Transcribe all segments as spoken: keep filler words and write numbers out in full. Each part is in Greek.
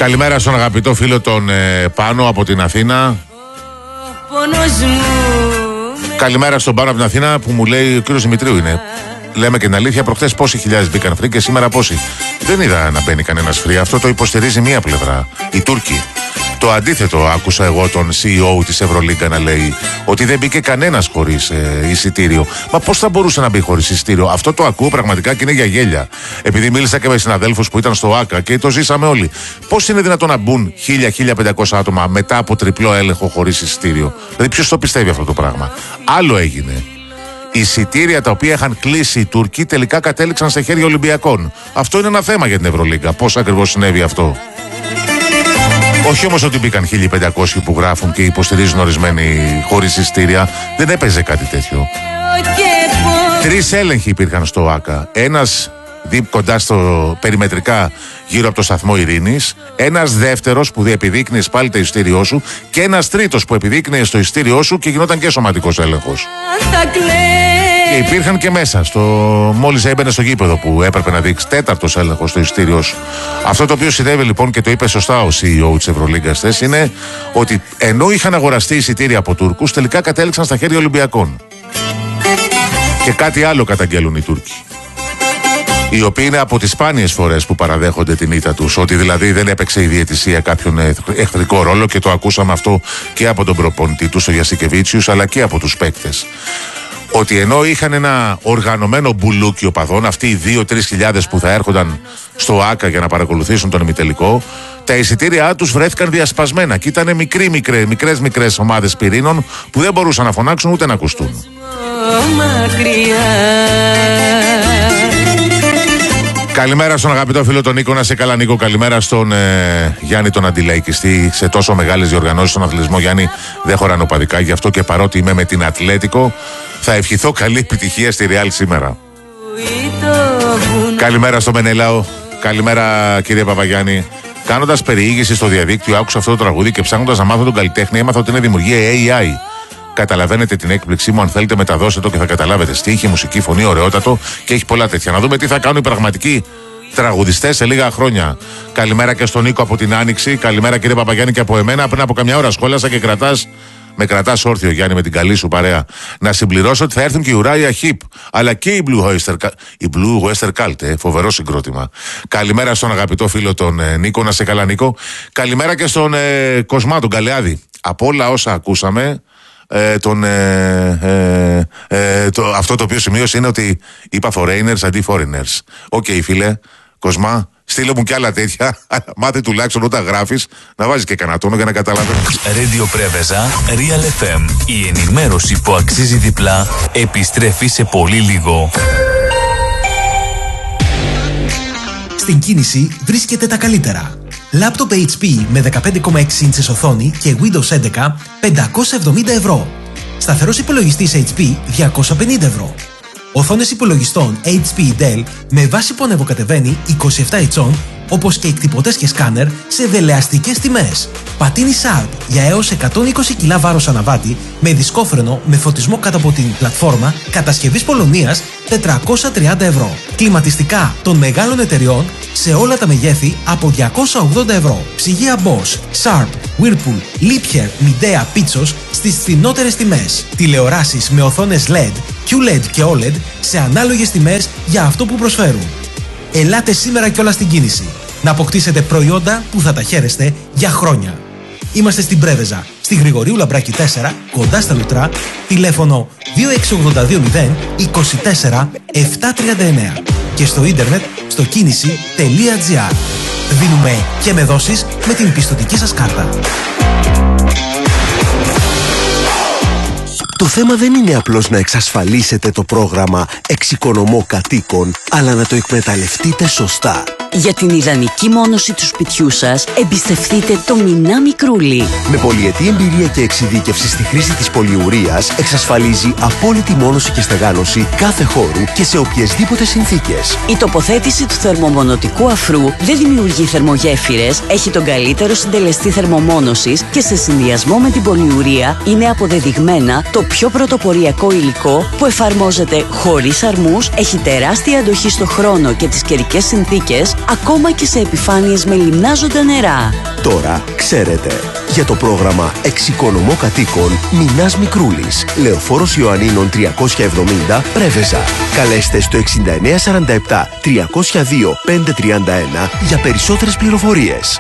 Καλημέρα στον αγαπητό φίλο τον ε, Πάνο από την Αθήνα. Καλημέρα στον Πάνο από την Αθήνα που μου λέει ο κύριος Δημητρίου είναι. Λέμε και την αλήθεια, προχθές πόσοι χιλιάδες μπήκαν free και σήμερα πόσοι. Δεν είδα να μπαίνει κανένας free. Αυτό το υποστηρίζει μία πλευρά, οι Τούρκοι. Το αντίθετο άκουσα εγώ τον σι ι ο της Ευρωλίγκα να λέει ότι δεν μπήκε κανένας χωρίς ε, εισιτήριο. Μα πώς θα μπορούσε να μπει χωρίς εισιτήριο? Αυτό το ακούω πραγματικά και είναι για γέλια. Επειδή μίλησα και με συναδέλφους που ήταν στο ΆΚΑ και το ζήσαμε όλοι. Πώς είναι δυνατόν να μπουν χίλια με χίλια πεντακόσια άτομα μετά από τριπλό έλεγχο χωρίς εισιτήριο? Δηλαδή ποιος το πιστεύει αυτό το πράγμα? Άλλο έγινε. Εισιτήρια τα οποία είχαν κλείσει οι Τούρκοι τελικά κατέληξαν σε χέρια Ολυμπιακών. Αυτό είναι ένα θέμα για την Ευρωλίγκα. Πώς ακριβώς συνέβη αυτό? Όχι όμως ότι μπήκαν χίλια πεντακόσιοι που γράφουν και υποστηρίζουν ορισμένοι χωρίς εισιτήρια. Δεν έπαιζε κάτι τέτοιο. Τρεις έλεγχοι υπήρχαν στο ΆΚΑ. Ένας κοντά στο περιμετρικά γύρω από το σταθμό Ειρήνης. Ένας δεύτερος που επιδείκνυες πάλι το εισιτήριό σου. Και ένας τρίτος που επιδείκνυες το εισιτήριό σου και γινόταν και σωματικός έλεγχος. Και υπήρχαν και μέσα, στο... μόλις έμπαινε στο γήπεδο που έπρεπε να δείξει τέταρτος έλεγχος στο εισιτήριό σου. Αυτό το οποίο συνέβη λοιπόν και το είπε σωστά ο σι ι ο της Ευρωλίγκας χθες είναι ότι ενώ είχαν αγοραστεί εισιτήρια από Τούρκους, τελικά κατέληξαν στα χέρια Ολυμπιακών. Και κάτι άλλο καταγγέλουν οι Τούρκοι, οι οποίοι είναι από τις σπάνιες φορές που παραδέχονται την ήττα τους, ότι δηλαδή δεν έπαιξε η διαιτησία κάποιον εχθρικό ρόλο, και το ακούσαμε αυτό και από τον προπονητή του, τον Γιασικεβίτσιους, αλλά και από τους παίκτες. Ότι ενώ είχαν ένα οργανωμένο μπουλούκι οπαδών, αυτοί οι δύο με τρεις χιλιάδες που θα έρχονταν στο ΆΚΑ για να παρακολουθήσουν τον ημιτελικό, τα εισιτήριά τους βρέθηκαν διασπασμένα και ήταν μικροί, μικρές, μικρές, μικρές ομάδες πυρήνων που δεν μπορούσαν να φωνάξουν ούτε να ακουστούν. Καλημέρα στον αγαπητό φίλο τον Νίκο, να σε καλά Νίκο. Καλημέρα στον ε, Γιάννη τον αντιλαϊκιστή. Σε τόσο μεγάλες διοργανώσεις στον αθλητισμό, Γιάννη, δεν χωράνε οπαδικά. Γι' αυτό και παρότι είμαι με την Ατλέτικο, θα ευχηθώ καλή επιτυχία στη Ρεάλ σήμερα. Καλημέρα στο Μενέλαο. Καλημέρα κύριε Παπαγιάννη. Κάνοντας περιήγηση στο διαδίκτυο, άκουσα αυτό το τραγούδι και ψάχνοντας να μάθω τον καλλιτέχνη, έμαθα ότι είναι δημιουργία έι άι. Καταλαβαίνετε την έκπληξή μου? Αν θέλετε, μεταδώστε το και θα καταλάβετε. Στίχη, μουσική, φωνή, ωραιότατο και έχει πολλά τέτοια. Να δούμε τι θα κάνουν οι πραγματικοί τραγουδιστές σε λίγα χρόνια. Καλημέρα και στον Νίκο από την Άνοιξη. Καλημέρα κύριε Παπαγιάννη και από εμένα. Πριν από καμιά ώρα σχόλασα και κρατάς, με κρατάς όρθιο Γιάννη με την καλή σου παρέα. Να συμπληρώσω ότι θα έρθουν και η Ουράγια Χιπ, αλλά και η Blue Oyster, η Blue Oyster Cult, ε, φοβερό συγκρότημα. Καλημέρα στον αγαπητό φίλο τον ε, Νίκο, να σε καλά Νίκο. Καλημέρα και στον ε, Κοσμά, τον Καλεάδη. Από όλα όσα ακούσαμε, Ε, τον, ε, ε, ε, το, αυτό το οποίο σημείωσε είναι ότι είπα foreigners αντί foreigners. Οκ, okay, φίλε Κοσμά, στείλε μου κι άλλα τέτοια. Μάθε τουλάχιστον όταν γράφεις να βάζεις και κανένα τόνο για να καταλαβαίνεις. Radio Πρέβεζα, Real εφ εμ. Η ενημέρωση που αξίζει διπλά επιστρέφει σε πολύ λίγο. Στην κίνηση βρίσκεται τα καλύτερα. Λάπτοπ έιτς πι με δεκαπέντε κόμμα έξι ίντσες οθόνη και Windows έντεκα πεντακόσια εβδομήντα ευρώ. Σταθερός υπολογιστής έιτς πι διακόσια πενήντα ευρώ. Οθόνες υπολογιστών έιτς πι Dell με βάση που ανεβοκατεβαίνει είκοσι επτά ιντσών, όπως και εκτυπωτές και σκάνερ σε δελεαστικές τιμές. Πατίνι Sharp για έως εκατόν είκοσι κιλά βάρος αναβάτη με δισκόφρενο με φωτισμό κάτω από την πλατφόρμα κατασκευής Πολωνίας τετρακόσια τριάντα ευρώ. Κλιματιστικά των μεγάλων εταιριών σε όλα τα μεγέθη από διακόσια ογδόντα ευρώ. Ψυγεία Bosch, Sharp, Whirlpool, Liebherr, Midea, Pitsos στις φθηνότερες τιμές. Τηλεοράσεις με οθόνες ελ ι ντι, κιου ελ ι ντι και ο ελ ι ντι σε ανάλογες τιμές για αυτό που προσφέρουν. Ελάτε σήμερα κιόλα στην κίνηση να αποκτήσετε προϊόντα που θα τα χαίρεστε για χρόνια. Είμαστε στην Πρέβεζα, στη Γρηγορίου Λαμπράκη τέσσερα, κοντά στα Λουτρά, τηλέφωνο δύο έξι ογδόντα δύο μηδέν είκοσι τέσσερα επτακόσια τριάντα εννέα και στο ίντερνετ στο κίνηση τελεία τζι άρ. Δίνουμε και με δόσεις με την πιστωτική σας κάρτα. Το θέμα δεν είναι απλώς να εξασφαλίσετε το πρόγραμμα Εξοικονομώ Κατοίκων, αλλά να το εκμεταλλευτείτε σωστά. Για την ιδανική μόνωση του σπιτιού σας, εμπιστευτείτε το Μινά Μικρούλι. Με πολυετή εμπειρία και εξειδίκευση στη χρήση της πολυουρίας, εξασφαλίζει απόλυτη μόνωση και στεγάνωση κάθε χώρου και σε οποιασδήποτε συνθήκες. Η τοποθέτηση του θερμομονωτικού αφρού δεν δημιουργεί θερμογέφυρες, έχει τον καλύτερο συντελεστή θερμομόνωσης και σε συνδυασμό με την πολυουρία είναι αποδεδειγμένα το πιο πρωτοποριακό υλικό που εφαρμόζεται χωρίς αρμούς, έχει τεράστια αντοχή στο χρόνο και τις καιρικές συνθήκες ακόμα και σε επιφάνειες με λιμνάζοντα νερά. Τώρα ξέρετε. Για το πρόγραμμα Εξοικονομώ Κατοίκων Μινάς Μικρούλης, Λεωφόρος Ιωαννίνων τριακόσια εβδομήντα, Πρέβεζα. Καλέστε στο εξήντα εννέα σαράντα επτά τριακόσια δύο πεντακόσια τριάντα ένα για περισσότερες πληροφορίες.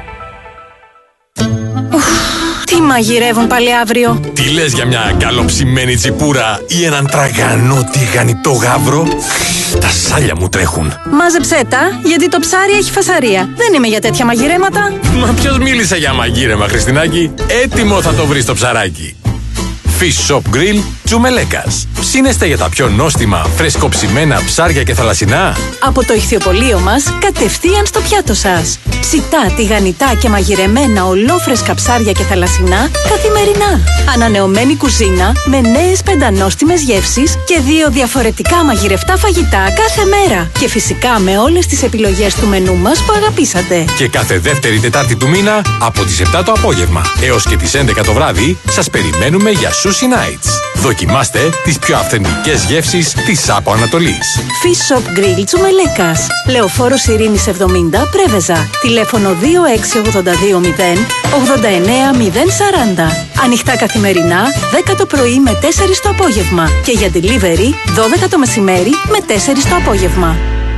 Τι μαγειρεύουν πάλι αύριο? Τι λες για μια καλοψημένη τσιπούρα ή έναν τραγανό τηγανιτό γάβρο? Τα σάλια μου τρέχουν. Μάζεψέ τα, γιατί το ψάρι έχει φασαρία. Δεν είμαι για τέτοια μαγειρέματα. Μα ποιος μίλησε για μαγείρεμα, Χριστινάκη? Έτοιμο θα το βρεις το ψαράκι. Fish Shop Grill Τσουμελέκας. Ψήνεστε για τα πιο νόστιμα, φρεσκοψημένα ψάρια και θαλασσινά? Από το ηχθιοπωλείο μας, κατευθείαν στο πιάτο σας. Ψητά, τηγανιτά και μαγειρεμένα ολόφρεσκα ψάρια και θαλασσινά καθημερινά. Ανανεωμένη κουζίνα με νέες πεντανόστιμες γεύσεις και δύο διαφορετικά μαγειρευτά φαγητά κάθε μέρα. Και φυσικά με όλες τις επιλογές του μενού μας που αγαπήσατε. Και κάθε δεύτερη Τετάρτη του μήνα από τις επτά το απόγευμα έως και τις έντεκα το βράδυ σας περιμένουμε για Sushi Nights. Δοκιμάστε τις πιο αυθεντικές γεύσεις της Άπο Ανατολής. Fish Shop Grill Τσουμελέκας. Λεωφόρος Ειρήνης εβδομήντα, Πρέβεζα. Τηλέφωνο δύο έξι ογδόντα δύο μηδέν ογδόντα εννέα μηδέν σαράντα. Ανοιχτά καθημερινά, δέκα το πρωί με τέσσερα το απόγευμα. Και για delivery, δώδεκα το μεσημέρι με τέσσερα το απόγευμα.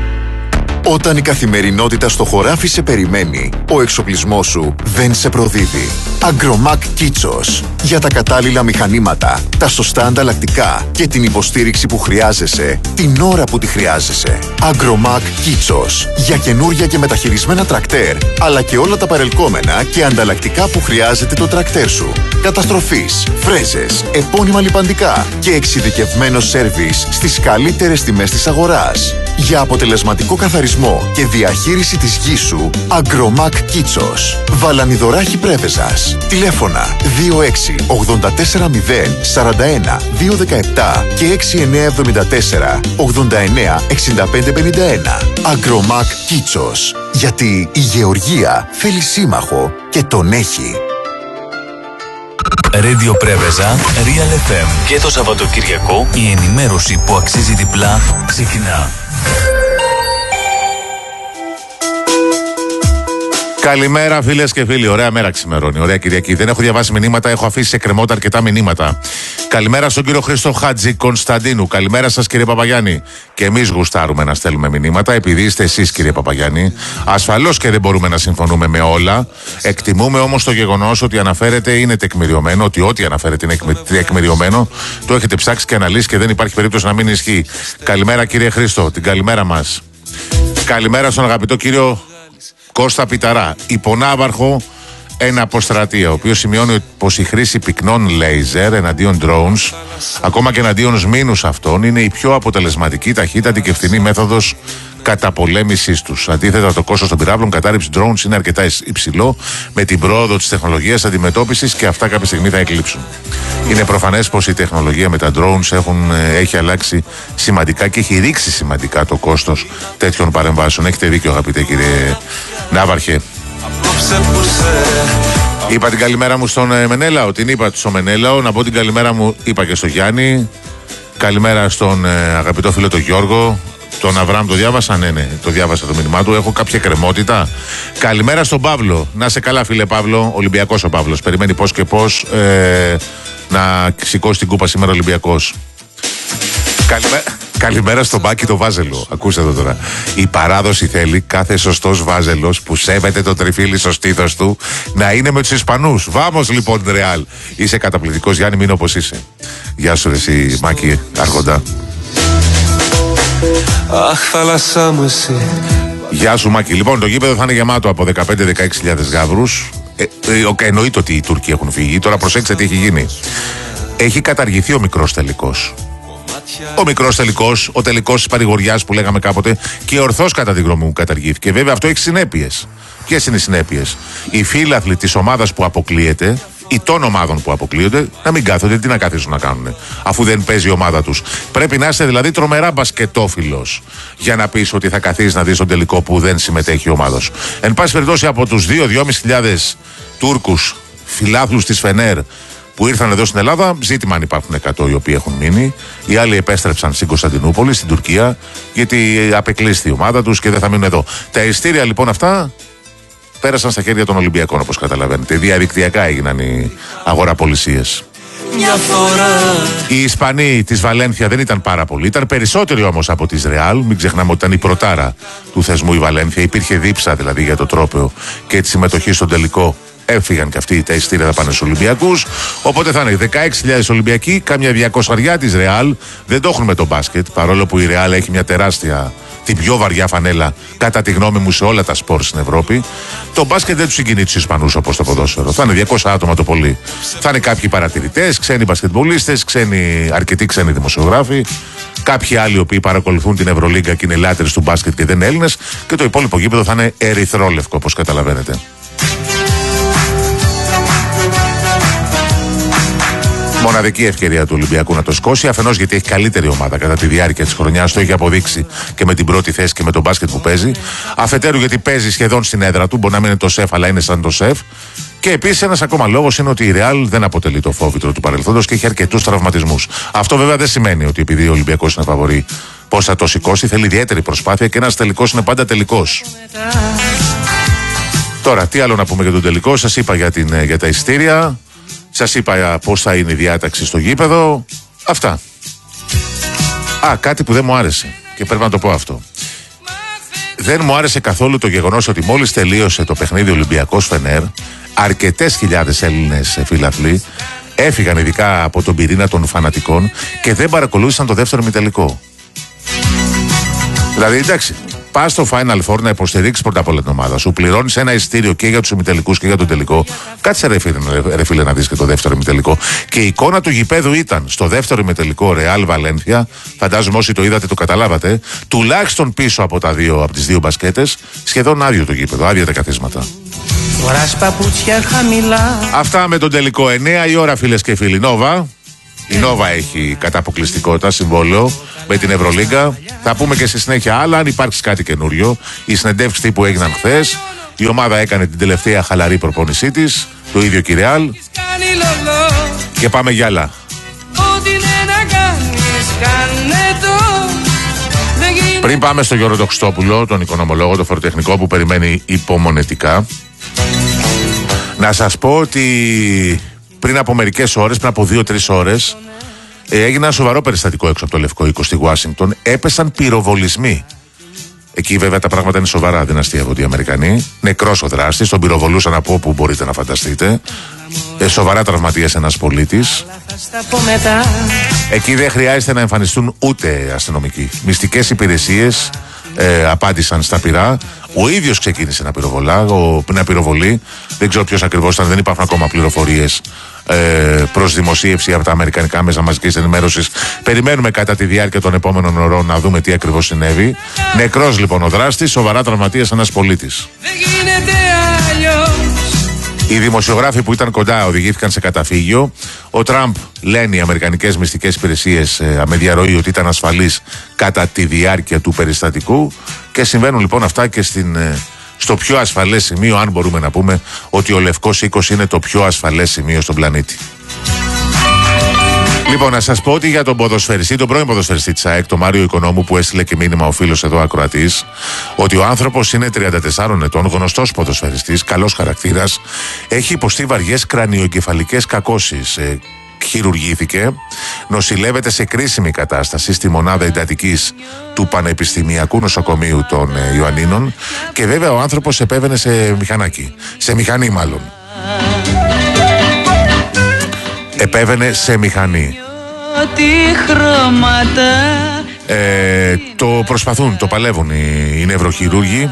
Όταν η καθημερινότητα στο χωράφι σε περιμένει, ο εξοπλισμός σου δεν σε προδίδει. Agromac Kitsos. Για τα κατάλληλα μηχανήματα, τα σωστά ανταλλακτικά και την υποστήριξη που χρειάζεσαι, την ώρα που τη χρειάζεσαι. Agromac Kitsos. Για καινούρια και μεταχειρισμένα τρακτέρ, αλλά και όλα τα παρελκόμενα και ανταλλακτικά που χρειάζεται το τρακτέρ σου. Καταστροφής, φρέζες, επώνυμα λιπαντικά και εξειδικευμένο σέρβις στις καλύτερες τιμές της αγοράς. Για αποτελεσματικό καθαρισμό και διαχείριση της γης σου, Agromac Kitsos. Βαλανιδωράχη Πρέβεζας. Τηλέφωνα δύο έξι ογδόντα τέσσερα μηδέν σαράντα ένα δύο δεκαεπτά και έξι εννέα εβδομήντα τέσσερα ογδόντα εννέα εξήντα πέντε πενήντα ένα. Agromac Kitsos. Γιατί η γεωργία θέλει σύμμαχο και τον έχει. Radio Πρέβεζα, Real εφ εμ. Και το Σαββατοκυριακό η ενημέρωση που αξίζει διπλά ξεκινά. Καλημέρα φίλες και φίλοι. Ωραία μέρα ξημερώνει. Ωραία Κυριακή. Δεν έχω διαβάσει μηνύματα, έχω αφήσει σε κρεμότα αρκετά μηνύματα. Καλημέρα στον κύριο Χρήστο Χατζη Κωνσταντίνου. Καλημέρα σας κύριε Παπαγιάννη. Και εμείς γουστάρουμε να στέλνουμε μηνύματα επειδή είστε εσείς κύριε Παπαγιάννη. Ασφαλώς και δεν μπορούμε να συμφωνούμε με όλα. Εκτιμούμε όμως το γεγονός ότι αναφέρεται είναι τεκμηριωμένο, ότι ό,τι αναφέρεται είναι τεκμηριωμένο. Το έχετε ψάξει και αναλύσει και δεν υπάρχει περίπτωση να μην ισχύει. Καλημέρα κύριε Χρήστο, την καλημέρα μας. Καλημέρα στον αγαπητό κύριο Κώστα Πιταρά, υπονάβαρχο ένα αποστρατεία, ο οποίος σημειώνει πως η χρήση πυκνών λέιζερ εναντίον drones, ακόμα και εναντίον σμήνους αυτών, είναι η πιο αποτελεσματική, ταχύτατη και φθηνή μέθοδος καταπολέμησης τους. Αντίθετα, το κόστος των πυράβλων κατάρριψης drones είναι αρκετά υψηλό, με την πρόοδο της τεχνολογίας αντιμετώπισης και αυτά κάποια στιγμή θα εκλείψουν. Είναι προφανές πως η τεχνολογία με τα drones έχουν, έχει αλλάξει σημαντικά και έχει ρίξει σημαντικά το κόστος τέτοιων παρεμβάσεων. Έχετε δίκιο, αγαπητέ κύριε Ναύαρχε. Είπα την καλημέρα μου στον Μενέλαο, την είπα στο Μενέλαο, να πω την καλημέρα μου, είπα και στο Γιάννη. Καλημέρα στον ε, αγαπητό φίλο τον Γιώργο. Τον Αβραάμ το διάβασα, ναι, ναι, το διάβασα το μήνυμά του. Έχω κάποια κρεμότητα. Καλημέρα στον Παύλο. Να σε καλά, φίλε Παύλο. Ολυμπιακός ο Παύλος. Περιμένει πώς και πώς ε, να σηκώσει την κούπα σήμερα Ολυμπιακός. Καλημέρα. Καλημέρα στον Μπάκη το Βάζελο. Ακούστε εδώ τώρα. Η παράδοση θέλει κάθε σωστός Βάζελος που σέβεται το τριφύλι στο στήθος του να είναι με τους Ισπανούς. Βάμος λοιπόν, Ρεάλ. Είσαι καταπληκτικός, Γιάννη, μην όπως είσαι. Γεια σου, ρε, εσύ, Μάκη, Άρχοντα. Αχ, θάλασσά μου εσύ. Γεια σου, Μάκη. Λοιπόν, το γήπεδο θα είναι γεμάτο από δεκαπέντε με δεκαέξι χιλιάδες γάβρους. Ε, ε, εννοείται ότι οι Τούρκοι έχουν φύγει. Τώρα προσέξτε τι έχει γίνει. Έχει καταργηθεί ο μικρός τελικός. Ο μικρός τελικός, ο τελικός της παρηγοριάς που λέγαμε κάποτε, και ορθώς κατά τη γνώμη μου καταργήθηκε. Βέβαια αυτό έχει συνέπειες. Ποιες είναι οι συνέπειες? Οι φίλαθλοι της ομάδας που αποκλείεται ή των ομάδων που αποκλείονται να μην κάθονται. Τι να καθίσουν να κάνουν, αφού δεν παίζει η ομάδα τους? Πρέπει να είσαι δηλαδή τρομερά μπασκετόφιλος για να πεις ότι θα καθίσεις να δεις τον τελικό που δεν συμμετέχει η ομάδα σου. Εν πάση περιπτώσει, από τους δύο με δυόμισι χιλιάδες Τούρκους φιλάθλους της Φενέρ που ήρθαν εδώ στην Ελλάδα. Ζήτημα αν υπάρχουν εκατό οι οποίοι έχουν μείνει. Οι άλλοι επέστρεψαν στην Κωνσταντινούπολη, στην Τουρκία, γιατί απεκλείστη η ομάδα τους και δεν θα μείνουν εδώ. Τα ειστήρια λοιπόν αυτά πέρασαν στα χέρια των Ολυμπιακών, όπως καταλαβαίνετε. Διαδικτυακά έγιναν οι αγοραπολισίες. Οι Ισπανοί της Βαλένθια δεν ήταν πάρα πολλοί, ήταν περισσότεροι όμως από της Ρεάλ. Μην ξεχνάμε ότι ήταν η πρωτάρα του θεσμού η Βαλένθια. Υπήρχε δίψα δηλαδή για το τρόπαιο και τη συμμετοχή στον τελικό. Έφυγαν και αυτοί, τα ειστήρια θα πάνε στους Ολυμπιακούς. Οπότε θα είναι δεκαέξι χιλιάδες Ολυμπιακοί, κάμια διακόσια της Ρεάλ. Δεν το έχουν με το μπάσκετ, παρόλο που η Ρεάλ έχει μια τεράστια, την πιο βαριά φανέλα, κατά τη γνώμη μου, σε όλα τα σπορ στην Ευρώπη. Το μπάσκετ δεν του συγκινεί τους Ισπανούς όπως το ποδόσφαιρο. Θα είναι διακόσια άτομα το πολύ. Θα είναι κάποιοι παρατηρητές, ξένοι μπασκετμπολίστες, ξένοι, αρκετοί ξένοι δημοσιογράφοι. Κάποιοι άλλοι οι οποίοι παρακολουθούν την Ευρωλίγκα και είναι λάτρεις του μπάσκετ και δεν είναι Έλληνες. Και το υπόλοιπο γήπεδο θα είναι ερυθρόλευκο, όπως καταλαβαίνετε. Μοναδική ευκαιρία του Ολυμπιακού να το σκώσει. Αφενός γιατί έχει καλύτερη ομάδα κατά τη διάρκεια της χρονιάς, το έχει αποδείξει και με την πρώτη θέση και με τον μπάσκετ που παίζει. Αφετέρου γιατί παίζει σχεδόν στην έδρα του. Μπορεί να μην είναι το σεφ, αλλά είναι σαν το σεφ. Και επίσης ένας ακόμα λόγος είναι ότι η Ρεάλ δεν αποτελεί το φόβητρο του παρελθόντος και έχει αρκετούς τραυματισμούς. Αυτό βέβαια δεν σημαίνει ότι επειδή ο Ολυμπιακός είναι φαβορί, πώς θα το σηκώσει. Θέλει ιδιαίτερη προσπάθεια και ένας τελικός είναι πάντα τελικός. Τώρα, τι άλλο να πούμε για τον τελικό. Σας είπα για, την, για τα ειστήρια. Σας είπα πώς θα είναι η διάταξη στο γήπεδο. Αυτά. Α, κάτι που δεν μου άρεσε και πρέπει να το πω αυτό. Δεν μου άρεσε καθόλου το γεγονός ότι μόλις τελείωσε το παιχνίδι Ολυμπιακός Φενέρ, αρκετές χιλιάδες Έλληνες φιλαθλοί έφυγαν ειδικά από τον πυρήνα των φανατικών και δεν παρακολούθησαν το δεύτερο ημιτελικό. Δηλαδή, εντάξει, πας στο Final Four να υποστηρίξεις πρώτα απ' όλα την ομάδα σου. Πληρώνεις ένα ειστήριο και για τους ημιτελικούς και για τον τελικό. Κάτσε ρε φίλε, ρε φίλε να δεις και το δεύτερο ημιτελικό. Και η εικόνα του γηπέδου ήταν στο δεύτερο ημιτελικό Ρεάλ Βαλένθια. Φαντάζομαι όσοι το είδατε το καταλάβατε. Τουλάχιστον πίσω από, τα δύο, από τις δύο μπασκέτες, σχεδόν άδειο το γήπεδο, άδεια τα καθίσματα. Αυτά με τον τελικό. εννιά η ώρα, φίλες και φίλοι. Νόβα. Η Νόβα έχει κατά αποκλειστικότητα συμβόλαιο με την Ευρωλίγκα. Θα πούμε και στη συνέχεια άλλα, αν υπάρξει κάτι καινούριο. Οι συνεντεύξεις τύπου έγιναν χθες. Η ομάδα έκανε την τελευταία χαλαρή προπόνησή της. Το ίδιο και η Ρεάλ. Και πάμε για άλλα. Πριν πάμε στο Γιώργο το Χριστόπουλο, τον οικονομολόγο, τον φοροτεχνικό που περιμένει υπομονετικά, να σας πω ότι πριν από μερικές ώρες, πριν από δύο-τρεις ώρες, έγινε ένα σοβαρό περιστατικό έξω από το Λευκό οίκο στη Ουάσιγκτον. Έπεσαν πυροβολισμοί. Εκεί βέβαια τα πράγματα είναι σοβαρά, δεν αστείευονται οι Αμερικανοί. Νεκρός ο δράστης, τον πυροβολούσαν από όπου μπορείτε να φανταστείτε. Ε, σοβαρά τραυματίας ένας πολίτης. Εκεί δεν χρειάζεται να εμφανιστούν ούτε αστυνομικοί. Μυστικές υπηρεσίες ε, απάντησαν στα πυρά. Ο ίδιος ξεκίνησε να πυροβολά, ο, να πυροβολεί. Δεν ξέρω ποιος ακριβώς ήταν, δεν υπάρχουν ακόμα πληροφορίες ε, προς δημοσίευση από τα αμερικανικά μέσα μαζικής ενημέρωσης. Περιμένουμε κατά τη διάρκεια των επόμενων ωρών να δούμε τι ακριβώς συνέβη. Νεκρός λοιπόν ο δράστης, σοβαρά τραυματίας ένας πολίτης. Οι δημοσιογράφοι που ήταν κοντά οδηγήθηκαν σε καταφύγιο. Ο Τραμπ, λένε οι αμερικανικές μυστικές υπηρεσίες ε, με διαρροή, ότι ήταν ασφαλής κατά τη διάρκεια του περιστατικού. Και συμβαίνουν λοιπόν αυτά και στην, ε, στο πιο ασφαλές σημείο, αν μπορούμε να πούμε ότι ο Λευκός Οίκος είναι το πιο ασφαλές σημείο στον πλανήτη. Λοιπόν, να σας πω ότι για τον ποδοσφαιριστή, τον πρώην ποδοσφαιριστή της ΑΕΚ, τον Μάριο Οικονόμου, που έστειλε και μήνυμα ο φίλος εδώ ακροατής, ότι ο άνθρωπος είναι τριάντα τεσσάρων ετών, γνωστός ποδοσφαιριστής, καλός χαρακτήρας, έχει υποστεί βαριές κρανιοεγκεφαλικές κακώσεις. Ε, χειρουργήθηκε, νοσηλεύεται σε κρίσιμη κατάσταση στη μονάδα εντατικής του Πανεπιστημιακού Νοσοκομείου των ε, Ιωαννίνων και βέβαια ο άνθρωπος επέβαινε σε μηχανάκι, σε μηχανή μάλλον. Επέβαινε σε μηχανή. Ε, το προσπαθούν, το παλεύουν οι, οι νευροχειρούργοι.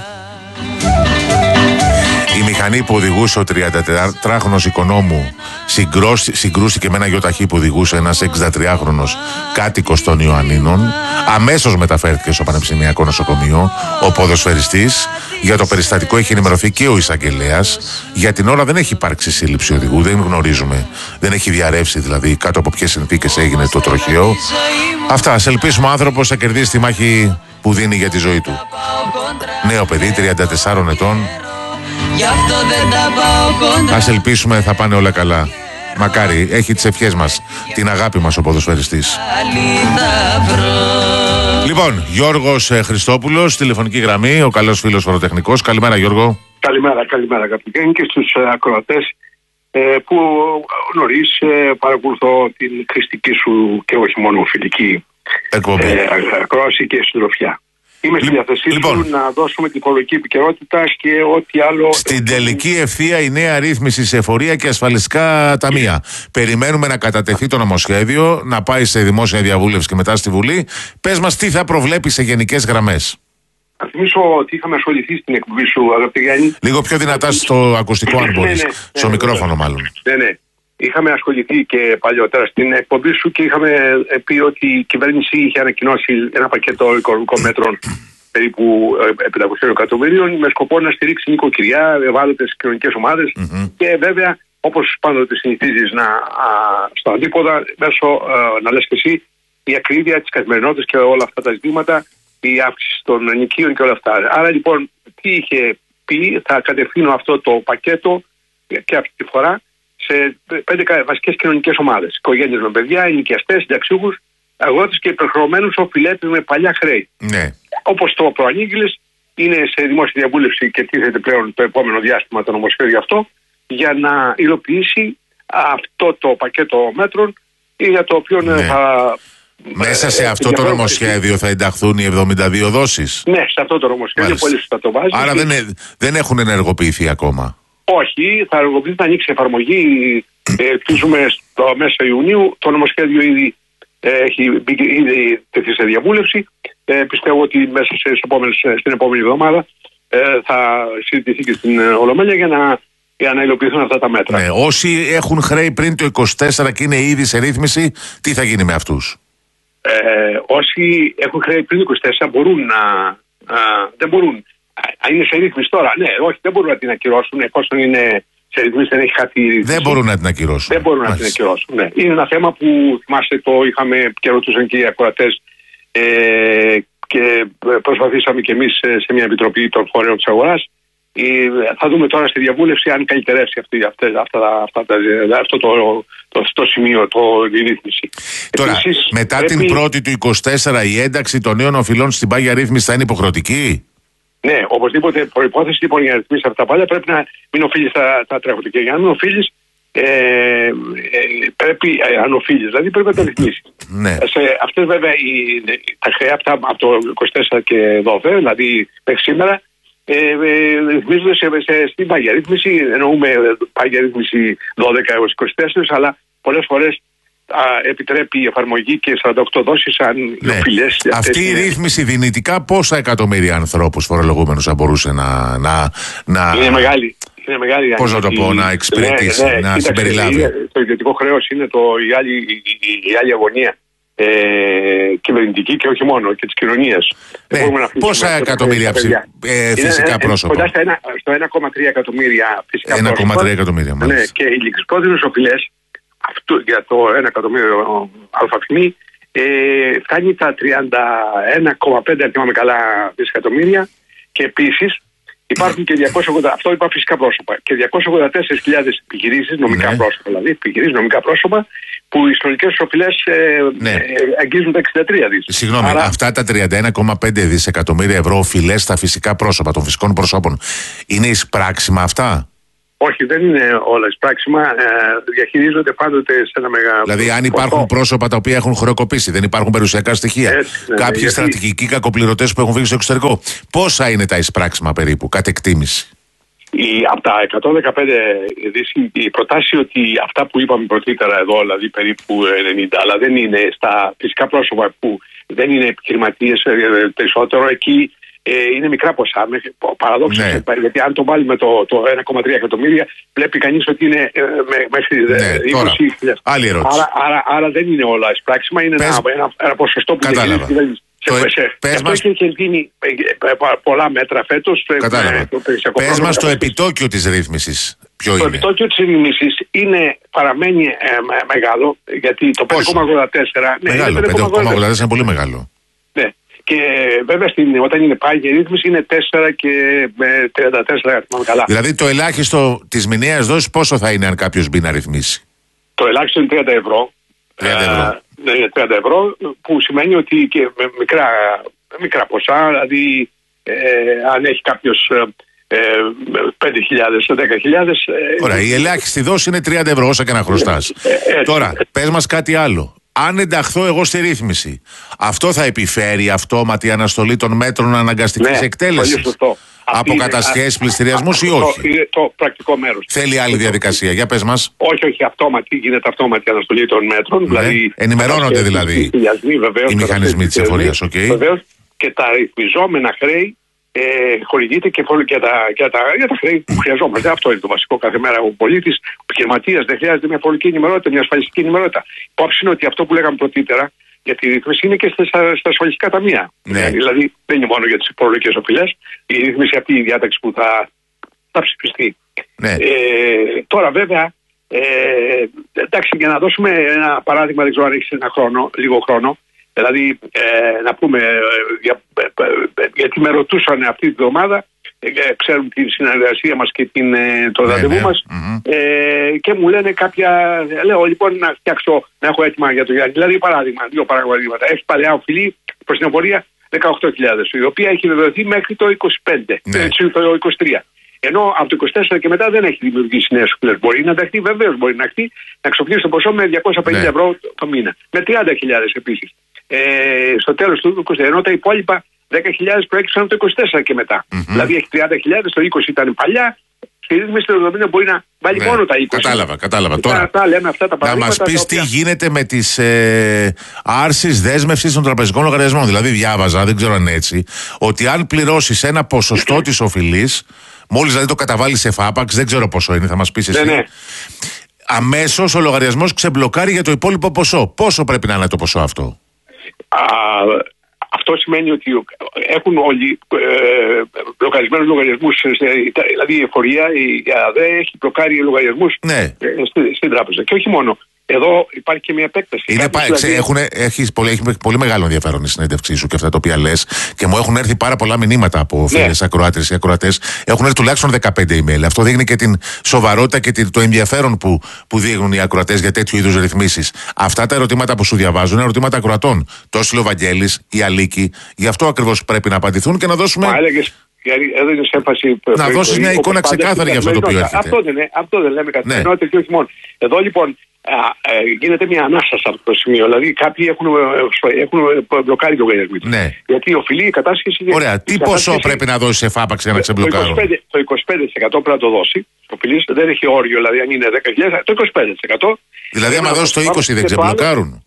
Η μηχανή που οδηγούσε ο τριαντατετράχρονος Οικονόμου συγκρούστηκε με ένα γιοταχή που οδηγούσε ένας εξηντατριάχρονος κάτοικος των Ιωαννίνων. Αμέσως μεταφέρθηκε στο Πανεπιστημιακό Νοσοκομείο ο ποδοσφαιριστής. Για το περιστατικό έχει ενημερωθεί και ο εισαγγελέας. Για την ώρα δεν έχει υπάρξει σύλληψη οδηγού, δεν γνωρίζουμε. Δεν έχει διαρρεύσει δηλαδή κάτω από ποιες συνθήκες έγινε το τροχαίο. Αυτά. Ας ελπίσουμε ο άνθρωπος θα κερδίσει τη μάχη που δίνει για τη ζωή του. Νέο παιδί, τριάντα τεσσάρων ετών. Ας ελπίσουμε θα πάνε όλα καλά. Μακάρι, έχει τις ευχές μας, την αγάπη μας ο ποδοσφαιριστής. Λοιπόν, Γιώργος Χριστόπουλος, τηλεφωνική γραμμή, ο καλός φίλος φοροτεχνικός. Καλημέρα, Γιώργο. Καλημέρα, καλημέρα αγαπητοί και στους ακροατές ε, που νωρίς ε, παρακολουθώ την κριστική σου και όχι μόνο φιλική εκπομπή, ε, ακρόαση και συντροφιά. Είμαι στη διάθεσή λοιπόν, σου να δώσουμε την οικολογική επικαιρότητα και ό,τι άλλο. Στην τελική ευθεία η νέα ρύθμιση σε εφορία και ασφαλιστικά ταμεία. Περιμένουμε να κατατεθεί το νομοσχέδιο, να πάει σε δημόσια διαβούλευση και μετά στη Βουλή. Πες μας τι θα προβλέπει σε γενικές γραμμές. Θα θυμίσω ότι είχαμε ασχοληθεί στην εκπομπή σου, αγαπητέ Γιάννη. Λίγο πιο δυνατά στο ακουστικό, αν μπορείς. Ναι, ναι, στο ναι, μικρόφωνο, ναι, μάλλον. Ναι, ναι. Είχαμε ασχοληθεί και παλιότερα στην εκπομπή σου και είχαμε πει ότι η κυβέρνηση είχε ανακοινώσει ένα πακέτο οικονομικών μέτρων περίπου πεντακόσια εκατομμυρίων με σκοπό να στηρίξει νοικοκυριά, ευάλωτες κοινωνικές ομάδες mm-hmm. και βέβαια, όπως πάντοτε συνηθίζεις να, α, στο αντίποδα, μέσω, α, να λες και εσύ, η ακρίβεια της καθημερινότητας και όλα αυτά τα ζητήματα, η αύξηση των ενοικίων και όλα αυτά. Άρα λοιπόν, τι είχε πει, θα κατευθύνω αυτό το πακέτο και αυτή τη φορά σε πέντε βασικές κοινωνικές ομάδες. Οικογένειες με παιδιά, ενοικιαστές, συνταξιούχους, αγρότες και υπερχρεωμένους οφειλέτες με παλιά χρέη. Ναι. Όπως το προανήγγειλες, είναι σε δημόσια διαβούλευση και τίθεται πλέον το επόμενο διάστημα το νομοσχέδιο αυτό για να υλοποιήσει αυτό το πακέτο μέτρων για το οποίο ναι. θα... Μέσα σε αυτό το νομοσχέδιο θα ενταχθούν οι εβδομήντα δύο δόσεις. Ναι, σε αυτό το νομοσχέδιο. Μάλιστα. Πολύ σωστά το βάζει. Άρα και... δεν, δεν έχουν ενεργοποιηθεί ακόμα. Όχι, θα ενεργοποιηθεί, θα ανοίξει εφαρμογή. Ελπίζουμε στο μέσα Ιουνίου. Το νομοσχέδιο ήδη έχει ήδη τεθεί σε διαβούλευση. Ε, πιστεύω ότι μέσα σε, στην επόμενη εβδομάδα ε, θα συζητηθεί και στην Ολομέλεια για να, για να υλοποιηθούν αυτά τα μέτρα. Ναι, όσοι έχουν χρέη πριν το είκοσι τέσσερα και είναι ήδη σε ρύθμιση, τι θα γίνει με αυτούς? Ε, όσοι έχουν χρέη πριν το είκοσι τέσσερα μπορούν να. Α, δεν μπορούν. Αν είναι σε ρύθμιση τώρα, ναι, όχι, δεν μπορούν να την ακυρώσουν εφόσον είναι σε ρυθμίσεις, δεν έχει χαθεί η ρύθμιση. Δεν μπορούν να την ακυρώσουν. Δεν μπορούν Μάλιστα. να την ακυρώσουν. Ναι. Είναι ένα θέμα που θυμάστε το είχαμε και ρωτούσαν και οι ακροατές ε, και προσπαθήσαμε και εμείς σε μια επιτροπή των φορέων της αγοράς. Ε, θα δούμε τώρα στη διαβούλευση αν καλυτερεύσει αυτή, αυτά, αυτά, αυτά, αυτό το, το, το σημείο, το, η ρύθμιση. Τώρα, Επίσης, μετά πρέπει... την πρώτη του είκοσι τέσσερα η ένταξη των νέων οφειλών στην πάγια ρύθμιση θα είναι υποχρεωτική? Ναι, οπωσδήποτε προϋπόθεση λοιπόν για να ρυθμίσεις αυτά τα πάλια πρέπει να μην οφείλεις τα, τα τρέχοντα. Και για να μην οφείλεις, ε, ε, πρέπει, ε, αν οφείλεις, δηλαδή πρέπει να τα ρυθμίσεις. Ναι. Σε αυτές βέβαια οι, τα χρέη αυτά από το είκοσι τέσσερα και εδώ, δηλαδή μέχρι σήμερα, ε, ε, ρυθμίζονται σε, σε, στην πάγια ρύθμιση. Εννοούμε πάγια ρύθμιση δώδεκα έως είκοσι τέσσερα, αλλά πολλές φορές Α, επιτρέπει η εφαρμογή και σαράντα οκτώ δόσεις αν ναι. οι οφειλές. Αυτή η είναι... ρύθμιση δυνητικά πόσα εκατομμύρια ανθρώπους φορολογούμενους θα μπορούσε να, να, να... Είναι μεγάλη. Είναι μεγάλη. Πώς να το πω, να εξυπηρετήσει, ναι, ναι, να συμπεριλάβει. Είναι, το ιδιωτικό χρέος είναι το, η, άλλη, η, η άλλη αγωνία ε, κυβερνητική και όχι μόνο και της κοινωνίας. Ναι, πόσα εκατομμύρια ε, φυσικά είναι, πρόσωπα? Κοντά στο ένα κόμμα τρία εκατομμύρια φυσικά ένα κόμμα τρία εκατομμύρια, ναι, και οι ληξιπρόθεσμες οφειλές αυτό, για το ένα εκατομμύριο αλφαφημί ε, φτάνει τα τριάντα ένα κόμμα πέντε αν θυμάμαι καλά δισεκατομμύρια και επίσης υπάρχουν και διακόσια ογδόντα, αυτό είπα φυσικά πρόσωπα, και διακόσιες ογδόντα τέσσερις χιλιάδες επιχειρήσεις, νομικά ναι. πρόσωπα δηλαδή, επιχειρήσεις, νομικά πρόσωπα, που οι συνολικές οφειλές ε, ναι. ε, αγγίζουν τα εξήντα τρία δις. Συγγνώμη, άρα... αυτά τα τριάντα ένα κόμμα πέντε δισεκατομμύρια ευρώ οφειλές στα φυσικά πρόσωπα των φυσικών προσώπων, είναι εισπράξιμα αυτά? Όχι, δεν είναι όλα εισπράξιμα. Ε, διαχειρίζονται πάντοτε σε ένα μεγάλο. Δηλαδή, αν υπάρχουν φωτό. πρόσωπα τα οποία έχουν χρεοκοπήσει, δεν υπάρχουν περιουσιακά στοιχεία. Έτσι, ναι, κάποιοι γιατί... στρατηγικοί κακοπληρωτές που έχουν φύγει στο εξωτερικό. Πόσα είναι τα εισπράξιμα περίπου, κατ' εκτίμηση? Η, από τα εκατόν δεκαπέντε δις, η προτάση ότι αυτά που είπαμε πρωτήτερα εδώ, δηλαδή περίπου ενενήντα, αλλά δεν είναι στα φυσικά πρόσωπα που δεν είναι επιχειρηματίες περισσότερο, εκεί. Ε, είναι μικρά ποσά, παραδόξως, ναι. γιατί αν το βάλει με το, το ένα κόμμα τρία εκατομμύρια βλέπει κανείς ότι είναι ε, μέχρι ναι, είκοσι χιλιάδες. Άλλη ερώτηση. Άρα, άρα, άρα δεν είναι όλα εισπράξιμα, είναι ένα, ένα, ένα ποσοστό που κατάλαβα. δεν Πες μας... έχει γίνει πολλά μέτρα φέτος. Κατάλαβα. Πες μας το επιτόκιο της ρύθμισης. Ποιο το είναι? επιτόκιο της ρύθμισης είναι, παραμένει ε, μεγάλο, γιατί το πέντε κόμμα ογδόντα τέσσερα... Μεγάλο, πέντε κόμμα ογδόντα τέσσερα είναι πολύ μεγάλο. Ναι. Και βέβαια στην, όταν είναι πάγια ρύθμιση είναι τέσσερα και τριάντα τέσσερα, θυμάμαι καλά. Δηλαδή το ελάχιστο της μηνιαίας δόσης πόσο θα είναι αν κάποιος μπει να ρυθμίσει? το ελάχιστο είναι τριάντα ευρώ. τριάντα ευρώ. Ναι, τριάντα ευρώ, που σημαίνει ότι και με μικρά, μικρά ποσά, δηλαδή ε, αν έχει κάποιος ε, πέντε χιλιάδες, δέκα χιλιάδες. Ε, Ωραία, η ελάχιστη δόση είναι τριάντα ευρώ, όσα και να χρωστάς. Ε, ε, Τώρα, πες μας κάτι άλλο. Αν ενταχθώ εγώ στη ρύθμιση, αυτό θα επιφέρει αυτόματη αναστολή των μέτρων αναγκαστικής ναι, εκτέλεσης από κατασχέσεις, πληστηριασμούς ή όχι? Είναι το πρακτικό μέρος. Θέλει άλλη διαδικασία. Για πες μας. Όχι, όχι, αυτόματη, γίνεται αυτόματη αναστολή των μέτρων. Ναι. Δηλαδή, ενημερώνονται δηλαδή βεβαίως, οι μηχανισμοί της εφορίας. Okay. Βεβαίως, και τα ρυθμιζόμενα χρέη ε, χορηγείται και για τα, για, τα, για τα χρέη που χρειαζόμαστε. Αυτό είναι το βασικό. Κάθε μέρα ο πολίτης, ο επιχειρηματίας δεν χρειάζεται μια φορολογική ενημερότητα, μια ασφαλιστική ενημερότητα. Υπόψη είναι ότι αυτό που λέγαμε πρωτήτερα για τη ρύθμιση είναι και στα, στα ασφαλιστικά ταμεία. Ναι. Δηλαδή δεν είναι μόνο για τις φορολογικές οφειλές, η ρύθμιση αυτή, η διάταξη που θα, θα ψηφιστεί. Ναι. Ε, τώρα βέβαια, ε, εντάξει, για να δώσουμε ένα παράδειγμα, δεν ξέρω αν έχεις ένα χρόνο, λίγο χρόνο. Δηλαδή, ε, να πούμε, ε, για, ε, ε, γιατί με ρωτούσαν αυτή τη βδομάδα, ε, ξέρουν την συνεργασία μας και την, ε, το ναι, ραντεβού ναι. μας, Mm-hmm. ε, και μου λένε κάποια, λέω λοιπόν να φτιάξω, να έχω έτοιμα για το Γιάννη. Δηλαδή, παράδειγμα, δύο παραδείγματα. Έχει παλαιά οφειλή προς την εφορία δεκαοκτώ χιλιάδες, η οποία έχει βεβαιωθεί μέχρι το είκοσι πέντε, ναι. το είκοσι τρία. Ενώ από το είκοσι τέσσερα και μετά δεν έχει δημιουργήσει νέες οφειλές. Μπορεί να ταχθεί, βεβαίως μπορεί να ταχθεί, να εξοπλίσει το ποσό με διακόσια πενήντα ναι. ευρώ το μήνα. Με τριάντα χιλιάδες επίσης. Ε, στο τέλος του είκοσι, ενώ τα υπόλοιπα δέκα χιλιάδες προέκυψαν από το είκοσι τέσσερα και μετά. Mm-hmm. Δηλαδή έχει τριάντα χιλιάδες, το είκοσι ήταν παλιά, στη ρύθμιση του εβδομήντα μπορεί να βάλει ναι, μόνο τα είκοσι. Κατάλαβα, κατάλαβα. Τώρα, αυτά, λέμε αυτά τα να μας πεις οποία... τι γίνεται με τις ε, άρσεις δέσμευσης των τραπεζικών λογαριασμών. Δηλαδή διάβαζα, δεν ξέρω αν είναι έτσι, ότι αν πληρώσεις ένα ποσοστό της οφειλής, μόλις δηλαδή το καταβάλεις σε φάπαξ, δεν ξέρω πόσο είναι, θα μας πεις εσύ. Ναι, ναι. Αμέσως ο λογαριασμός ξεμπλοκάρει για το υπόλοιπο ποσό. Πόσο πρέπει να είναι το ποσό αυτό? Α, αυτό σημαίνει ότι έχουν όλοι ε, μπλοκαρισμένους λογαριασμούς, δηλαδή η εφορία, η ΑΔΕ έχει μπλοκάρει λογαριασμούς ναι. ε, στην, στην τράπεζα. Και όχι μόνο. Εδώ υπάρχει και μια επέκταση. Είναι πά, δηλαδή... έχουν, έχεις πολύ, έχει πολύ μεγάλο ενδιαφέρον η συνέντευξή σου και αυτά τα οποία λες, και μου έχουν έρθει πάρα πολλά μηνύματα από φίλες ναι. ακροάτες ή ακροατές. Έχουν έρθει τουλάχιστον δεκαπέντε email. Αυτό δείχνει και την σοβαρότητα και το ενδιαφέρον που, που δείχνουν οι ακροατές για τέτοιου είδους ρυθμίσεις. Αυτά τα ερωτήματα που σου διαβάζουν είναι ερωτήματα ακροατών. Το έστειλε ο Βαγγέλης, η Αλίκη. Γι' αυτό ακριβώς πρέπει να απαντηθούν και να δώσουμε. Μα έλεγες, έδωσες έμφαση. Να δώσεις μια εικόνα ξεκάθαρη για αυτό το οποίο έρχεται. Αυτό δεν, αυτό δεν λέμε καθημερινότητα και όχι μόνο. Εδώ λοιπόν. Α, ε, γίνεται μια ανάσα σε αυτό το σημείο. Δηλαδή κάποιοι έχουν, έχουν μπλοκάρει το λογαριασμό. Ναι. Γιατί οφειλεί η κατάσχεση. Ωραία. Τι ποσό πρέπει να δώσει σε φάπαξ για να ξεμπλοκάρουν? Το είκοσι πέντε τοις εκατό πρέπει να το δώσει. Οφειλείς, δεν έχει όριο, δηλαδή αν είναι δέκα χιλιάδες, το είκοσι πέντε τοις εκατό. Δηλαδή, άμα δώσει το είκοσι τοις εκατό δεν ξεμπλοκάρουν?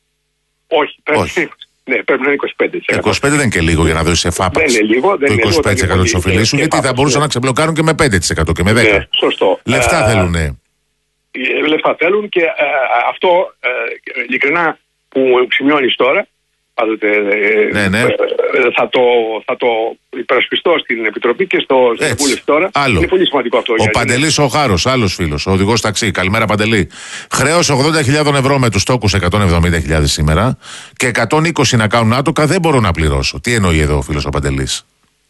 Όχι, πρέπει, Όχι. Ναι, πρέπει να είναι είκοσι πέντε τοις εκατό. είκοσι πέντε δεν είναι και λίγο για να δώσει σε φάπαξ. Δεν είναι λίγο, δεν το είκοσι πέντε τοις εκατό τη οφειλή σου, γιατί θα μπορούσαν να ξεμπλοκάρουν και με πέντε τοις εκατό και με δέκα τοις εκατό. Ναι, σωστό. Λεφτά θέλουνε. Λεφτά θέλουν και ε, αυτό ε, ειλικρινά που σημειώνεις τώρα, πάντοτε, ε, ναι, ναι. Ε, θα, το, θα το υπερασπιστώ στην Επιτροπή και στο Συμβούλιο τώρα. Άλλο. Είναι πολύ σημαντικό αυτό. Ο Παντελής ο Χάρος, άλλος φίλος, ο οδηγός ταξί. Καλημέρα Παντελή. Χρέος ογδόντα χιλιάδες ευρώ με τους τόκους εκατόν εβδομήντα χιλιάδες σήμερα και εκατόν είκοσι να κάνουν άτοκα, δεν μπορώ να πληρώσω. Τι εννοεί εδώ ο φίλος ο Παντελής?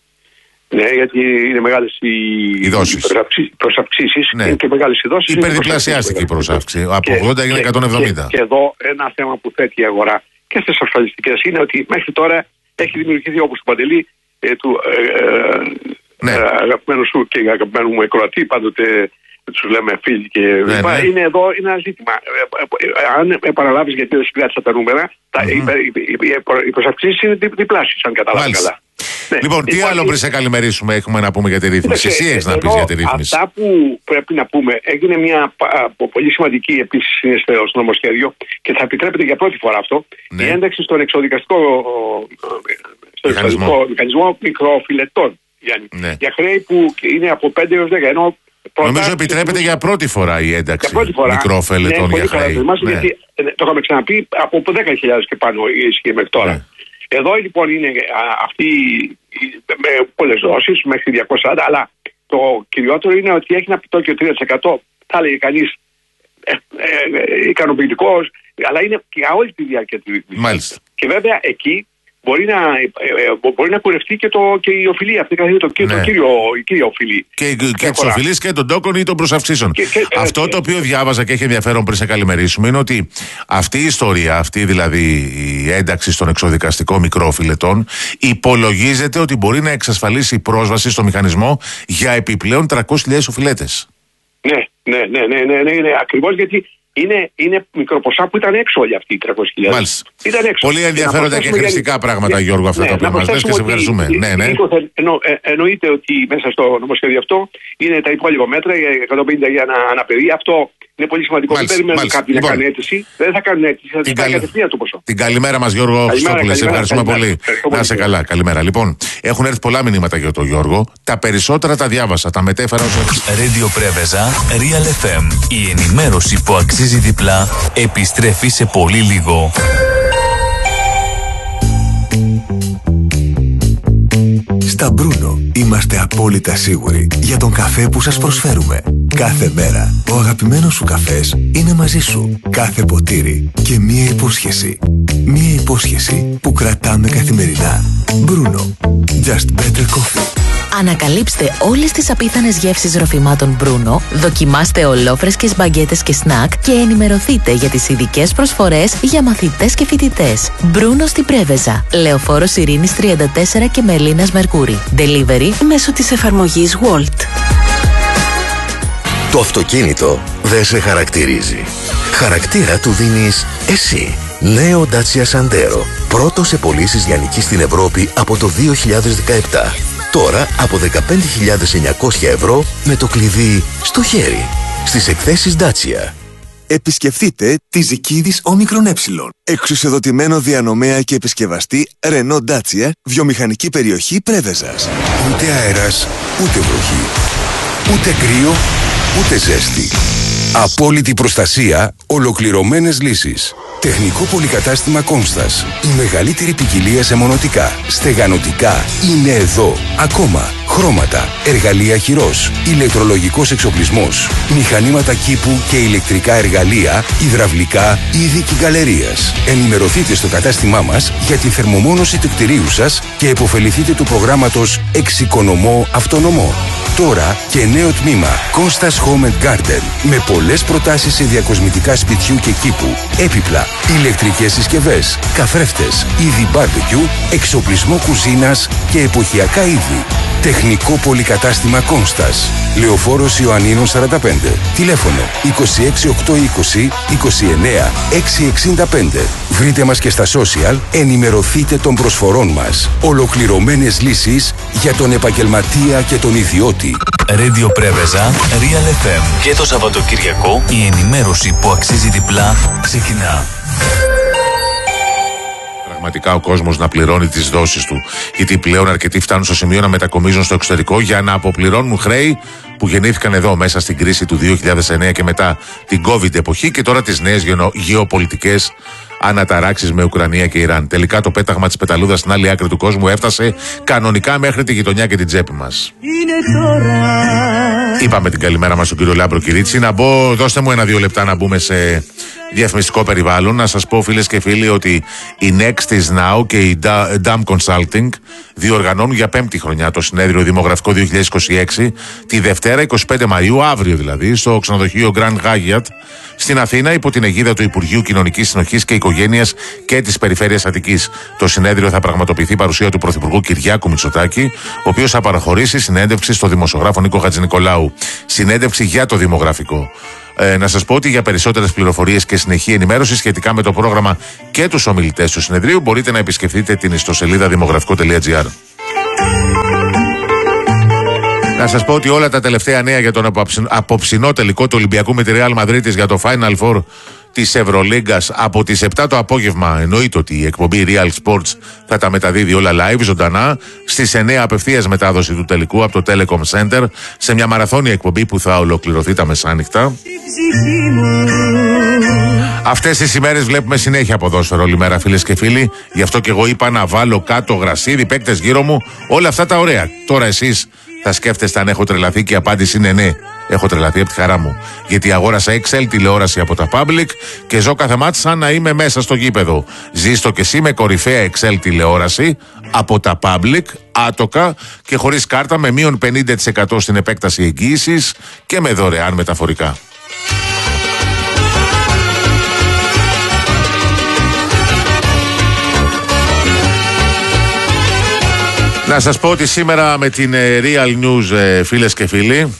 Ναι, γιατί είναι μεγάλες οι, οι προσαυξήσεις, ναι. είναι και μεγάλες οι δόσεις. Υπερδιπλασιάστηκε η προσάυξη. Από ογδόντα έγινε εκατόν εβδομήντα. Και, και εδώ ένα θέμα που θέτει η αγορά και στις ασφαλιστικές είναι ότι μέχρι τώρα έχει δημιουργηθεί, όπως του Παντελή, ε, του ε, ε, ναι. ε, αγαπημένου σου και αγαπημένου μου εκροατή, πάντοτε τους λέμε φίλοι και ναι, λοιπά. Ναι. Είναι εδώ είναι ένα ζήτημα. Ε, ε, ε, αν επαναλάβεις, γιατί δεν συγκράτησα τα νούμερα, mm-hmm. οι, οι, οι, οι προσαυξήσεις είναι διπλάσεις, αν κατάλαβα καλά. Ναι. Λοιπόν, τι λοιπόν, άλλο πριν σε καλημερίσουμε έχουμε να πούμε για τη ρύθμιση? Εσύ έχεις να πεις για τη ρύθμιση. Αυτά που πρέπει να πούμε, έγινε μια πολύ σημαντική επίσης είναι στο νομοσχέδιο και θα επιτρέπεται για πρώτη φορά αυτό, ναι. η ένταξη στον εξοδικαστικό στο μηχανισμό, μηχανισμό μικροοφιλετών. Ναι. Για χρέη που είναι από πέντε έως δέκα. Ενώ νομίζω επιτρέπεται για πρώτη φορά η ένταξη μικροφελετών ναι, για χρέη. Ναι. Γιατί το είχαμε ξαναπεί από δέκα χιλιάδες και πάνω ισχύει μέχρι τώρα. Ναι. Εδώ λοιπόν είναι αυτή με πολλές δόσεις μέχρι διακόσια σαράντα, αλλά το κυριότερο είναι ότι έχει ένα επιτόκιο τρία τοις εκατό, θα έλεγε κανείς ε, ε, ικανοποιητικός, αλλά είναι για όλη τη διάρκεια του ρυθμίσης. Μάλιστα. Και βέβαια εκεί μπορεί να, ε, μπορεί να κουρευτεί και, το, και η οφειλή αυτή, δηλαδή το, ναι. το κύριο, η κύρια οφειλή. Και, και, και τη οφειλή και των τόκων ή των προσαυξήσεων. Και, και, Αυτό ε, το οποίο διάβαζα και έχει ενδιαφέρον πριν σε καλημερίσουμε είναι ότι αυτή η ιστορία, αυτή δηλαδή η ένταξη στον εξοδικαστικό μικρόφιλετών, υπολογίζεται ότι μπορεί να εξασφαλίσει πρόσβαση στο μηχανισμό για επιπλέον τριακόσιες χιλιάδες οφειλέτες. Ναι, ναι, ναι, ναι, ναι, ναι, ναι, ακριβώς γιατί. Είναι, είναι μικροποσά που ήταν έξω όλοι αυτοί οι τριακόσιες χιλιάδες. Μάλιστα. Πολύ ενδιαφέροντα και, και χρηστικά για... πράγματα, ναι, Γιώργο, αυτά ναι, τα οποία μας λες και σε ευχαριστούμε. Ότι, ναι, ναι. Εννο, ε, εννοείται ότι μέσα στο νομοσχέδιο αυτό είναι τα υπόλοιπα μέτρα, εκατόν πενήντα για ένα παιδί. Αυτό είναι πολύ σημαντικό. Δεν περιμένουν κάποιοι λοιπόν, να κάνουν αίτηση. Δεν θα κάνουν αίτηση. Θα την κάνει κατευθείαν το ποσό. Την καλημέρα μας, Γιώργο Χριστόπουλε. Σε ευχαριστούμε πολύ. Να είσαι καλά. Καλημέρα. Λοιπόν, έχουν έρθει πολλά μηνύματα για τον Γιώργο. Τα περισσότερα τα διάβασα. Τα μετέφερα όσο. Radio Πρέβεζα, Real εφ εμ. Η ενημέρωση που αξίζει διπλά επιστρέφει σε πολύ λίγο. Στα Μπρούνο είμαστε απόλυτα σίγουροι για τον καφέ που σας προσφέρουμε. Κάθε μέρα ο αγαπημένος σου καφές είναι μαζί σου. Κάθε ποτήρι και μία υπόσχεση. Μία υπόσχεση που κρατάμε καθημερινά. Μπρούνο. Just better coffee. Ανακαλύψτε όλες τις απίθανες γεύσεις ροφημάτων Μπρούνο, δοκιμάστε ολόφρεσκες μπαγκέτες και σνακ και ενημερωθείτε για τις ειδικές προσφορές για μαθητές και φοιτητές. Μπρούνο στην Πρέβεζα, Λεωφόρος Ειρήνης τριάντα τέσσερα και Μελίνας Μερκούρη. Delivery μέσω της εφαρμογής Wolt. Το αυτοκίνητο δεν σε χαρακτηρίζει. Χαρακτήρα του δίνεις εσύ. Νέο Dacia Sandero. Πρώτο σε πωλήσεις λιανικής στην Ευρώπη από το δύο χιλιάδες δεκαεπτά. Τώρα από δεκαπέντε χιλιάδες εννιακόσια ευρώ με το κλειδί στο χέρι. Στις εκθέσεις Dacia. Επισκεφτείτε τη Ζικίδης Όμικρον Ε. Εξουσιοδοτημένο διανομέα και επισκευαστή Renault Dacia, βιομηχανική περιοχή Πρέβεζας. Ούτε αέρας, ούτε βροχή. Ούτε κρύο, ούτε ζέστη. Απόλυτη προστασία, ολοκληρωμένες λύσεις. Τεχνικό πολυκατάστημα Κόνστας. Η μεγαλύτερη ποικιλία σε μονοτικά, στεγανοτικά είναι εδώ. Ακόμα χρώματα, εργαλεία χειρός, ηλεκτρολογικός εξοπλισμός, μηχανήματα κήπου και ηλεκτρικά εργαλεία, υδραυλικά, είδη και γκαλερίας. Ενημερωθείτε στο κατάστημά μας για τη θερμομόνωση του κτηρίου σας και επωφεληθείτε του προγράμματος Εξοικονομώ Αυτονομώ. Τώρα και νέο τμήμα Κόνστας Home and Garden με πολλές προτάσεις σε διακοσμητικά σπιτιού και κήπου, έπιπλα, ηλεκτρικές συσκευές, καθρέφτες, είδη barbecue, εξοπλισμό κουζίνας και εποχιακά είδη. Τεχνικό πολυκατάστημα Κόνστας. Λεωφόρος Ιωαννίνων σαράντα πέντε. Τηλέφωνο είκοσι έξι οκτακόσια είκοσι είκοσι εννέα εξακόσια εξήντα πέντε. Βρείτε μας και στα social, ενημερωθείτε των προσφορών μας. Ολοκληρωμένες λύσεις για τον επαγγελματία και τον ιδιώτη. Radio Πρέβεζα, Real εφ εμ. Και το Σαββατοκυριακό η ενημέρωση που αξίζει διπλά ξεκινά. Πραγματικά ο κόσμος να πληρώνει τις δόσεις του, γιατί πλέον αρκετοί φτάνουν στο σημείο να μετακομίζουν στο εξωτερικό για να αποπληρώνουν χρέη που γεννήθηκαν εδώ μέσα στην κρίση του δύο χιλιάδες εννέα και μετά την COVID εποχή και τώρα τις νέες γεωπολιτικές αναταράξεις με Ουκρανία και Ιράν. Τελικά το πέταγμα της πεταλούδας στην άλλη άκρη του κόσμου έφτασε κανονικά μέχρι τη γειτονιά και την τσέπη μας. Είπαμε την καλημέρα μας στον κύριο Λάμπρο Κυρίτσι. Να μπω, δώστε μου ένα-δύο λεπτά να μπούμε σε διαφημιστικό περιβάλλον. Να σας πω, φίλες και φίλοι, ότι η Next is Now και η Dam Consulting διοργανώνουν για πέμπτη χρονιά το συνέδριο Δημογραφικό δύο χιλιάδες είκοσι έξι τη Δευτέρα εικοστή πέμπτη Μαΐου, αύριο δηλαδή, στο ξενοδοχείο Grand Hyatt στην Αθήνα, υπό την αιγίδα του Υπουργείου Κοινωνικής Συνοχής και Οικογένειας και της Περιφέρειας Αττικής. Το συνέδριο θα πραγματοποιηθεί παρουσία του Πρωθυπουργού Κυριάκου Μητσοτάκη, ο οποίος θα παραχωρήσει συνέντευξη στο δημοσιογράφο Νίκο Χατζηνικολάου. Συνέντευξη για το δημογραφικό. Ε, να σας πω ότι για περισσότερες πληροφορίες και συνεχή ενημέρωση σχετικά με το πρόγραμμα και τους ομιλητές του συνεδρίου μπορείτε να επισκεφτείτε την ιστοσελίδα δημογραφικό τελεία τζι άρ. Να σας πω ότι όλα τα τελευταία νέα για τον απόψινό τελικό του Ολυμπιακού με τη Real Μαδρίτης για το Final Four της Ευρωλίγκας από τις επτά το απόγευμα. Εννοείται ότι η εκπομπή Real Sports θα τα μεταδίδει όλα live, ζωντανά, στις εννέα απευθείας μετάδοση του τελικού από το Telecom Center, σε μια μαραθώνια εκπομπή που θα ολοκληρωθεί τα μεσάνυχτα. Αυτές τις ημέρες βλέπουμε συνέχεια ποδόσφαιρο όλη μέρα, φίλες και φίλοι. Γι' αυτό και εγώ είπα να βάλω κάτω γρασίδι, παίκτες γύρω μου, όλα αυτά τα ωραία. Τώρα εσείς Θα σκέφτεστε αν έχω τρελαθεί και η απάντηση είναι ναι. Έχω τρελαθεί από τη χαρά μου. Γιατί αγόρασα εξ ελ τηλεόραση από τα Public και ζω κάθε μάτι σαν να είμαι μέσα στο γήπεδο. Ζήστο και εσύ με κορυφαία εξ ελ τηλεόραση από τα Public, άτοκα και χωρίς κάρτα με μείον πενήντα τοις εκατό στην επέκταση εγγύησης και με δωρεάν μεταφορικά. Να σας πω ότι σήμερα με την Real News, φίλες και φίλοι,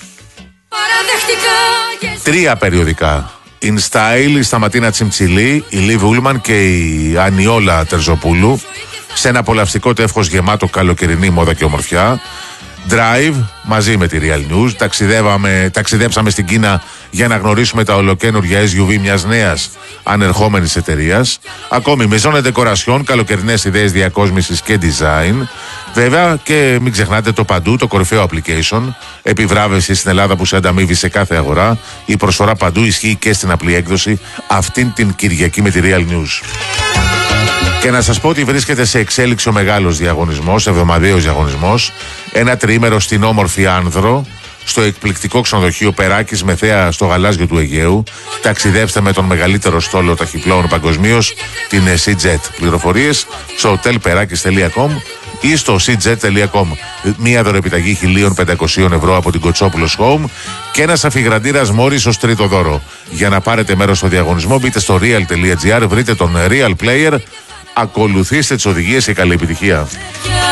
τρία περιοδικά. In Style, η Σταματίνα Τσιμτσιλή, η Λίβ Ούλμαν και η Ανιόλα Τερζοπούλου, σε ένα απολαυστικό τεύχος γεμάτο καλοκαιρινή μόδα και ομορφιά. Drive, μαζί με τη Real News, ταξιδεύαμε, ταξιδέψαμε στην Κίνα για να γνωρίσουμε τα ολοκαίνουργια ες γιου βι μιας νέας ανερχόμενης εταιρείας. Ακόμη Maison et Decoration, καλοκαιρινές ιδέες διακόσμησης και design. Βέβαια και μην ξεχνάτε το παντού, το κορυφαίο application, επιβράβευση στην Ελλάδα που σε ανταμείβει σε κάθε αγορά. Η προσφορά παντού ισχύει και στην απλή έκδοση αυτήν την Κυριακή με τη Real News. Και να σας πω ότι βρίσκεται σε εξέλιξη ο μεγάλος διαγωνισμός, εβδομαδιαίος διαγωνισμός, ένα τριήμερο στην όμορφη Άνδρο, στο εκπληκτικό ξενοδοχείο Περάκης με θέα στο γαλάζιο του Αιγαίου. Ταξιδέψτε με τον μεγαλύτερο στόλο ταχυπλώων παγκοσμίως, την SeaJet. Πληροφορίες στο hotel perakis τελεία com ή στο seajet τελεία com. Μία δωρεπιταγή χίλια πεντακόσια ευρώ από την Κοτσόπουλος Home και ένας αφιγραντήρας Μόρις ως τρίτο δώρο. Για να πάρετε μέρος στο διαγωνισμό μπείτε στο real τελεία gr, βρείτε τον Real Player, ακολουθήστε τις οδηγίες και καλή επιτυχία.